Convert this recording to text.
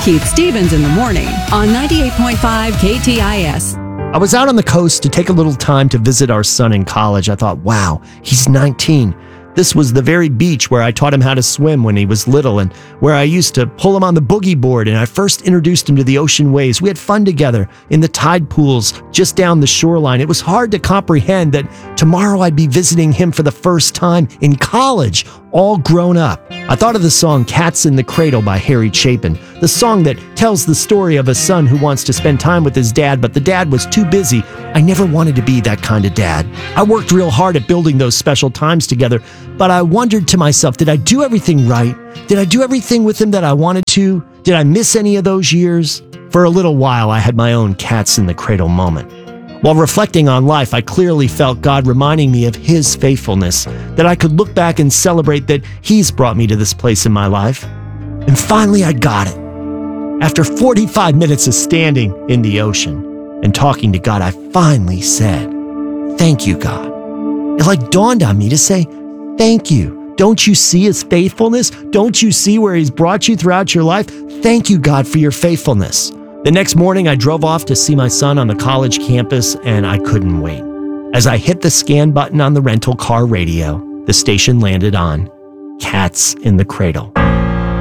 Keith Stevens in the morning on 98.5 KTIS. I was out on the coast to take a little time to visit our son in college. I thought, wow, he's 19. This was the very beach where I taught him how to swim when he was little and where I used to pull him on the boogie board, and I first introduced him to the ocean waves. We had fun together in the tide pools just down the shoreline. It was hard to comprehend that tomorrow I'd be visiting him for the first time in college, all grown up. I thought of the song Cats in the Cradle by Harry Chapin, the song that tells the story of a son who wants to spend time with his dad, but the dad was too busy. I never wanted to be that kind of dad. I worked real hard at building those special times together, but I wondered to myself, did I do everything right? Did I do everything with him that I wanted to? Did I miss any of those years? For a little while, I had my own Cats in the Cradle moment. While reflecting on life, I clearly felt God reminding me of His faithfulness, that I could look back and celebrate that He's brought me to this place in my life. And finally, I got it. After 45 minutes of standing in the ocean and talking to God, I finally said, "Thank you, God." It like dawned on me to say, thank you. Don't you see His faithfulness? Don't you see where He's brought you throughout your life? Thank you, God, for your faithfulness. The next morning, I drove off to see my son on the college campus, and I couldn't wait. As I hit the scan button on the rental car radio, the station landed on Cats in the Cradle.